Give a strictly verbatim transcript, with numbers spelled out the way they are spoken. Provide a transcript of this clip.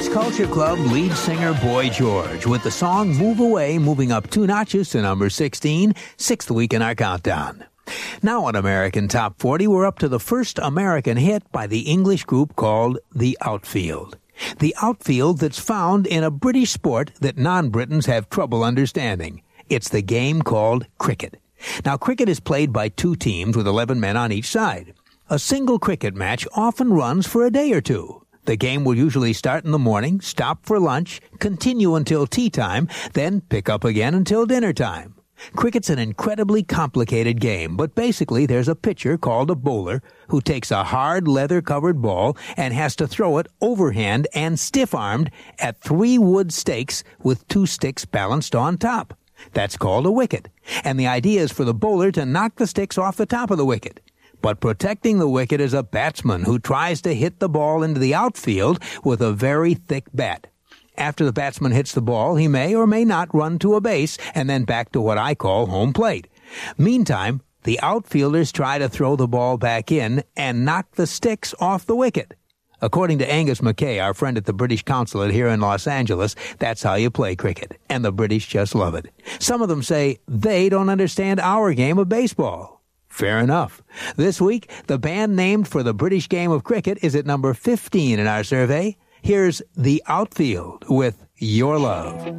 Culture Club lead singer Boy George with the song Move Away, moving up two notches to number sixteen, sixth week in our countdown. Now on American Top forty, we're up to the first American hit by the English group called The Outfield. The Outfield that's found in a British sport that non-Britons have trouble understanding. It's the game called cricket. Now, cricket is played by two teams with eleven men on each side. A single cricket match often runs for a day or two. The game will usually start in the morning, stop for lunch, continue until tea time, then pick up again until dinner time. Cricket's an incredibly complicated game, but basically there's a pitcher called a bowler who takes a hard leather-covered ball and has to throw it overhand and stiff-armed at three wood stakes with two sticks balanced on top. That's called a wicket, and the idea is for the bowler to knock the sticks off the top of the wicket. But protecting the wicket is a batsman who tries to hit the ball into the outfield with a very thick bat. After the batsman hits the ball, he may or may not run to a base and then back to what I call home plate. Meantime, the outfielders try to throw the ball back in and knock the sticks off the wicket. According to Angus McKay, our friend at the British Consulate here in Los Angeles, that's how you play cricket, and the British just love it. Some of them say they don't understand our game of baseball. Fair enough. This week, the band named for the British game of cricket is at number fifteen in our survey. Here's The Outfield with Your Love.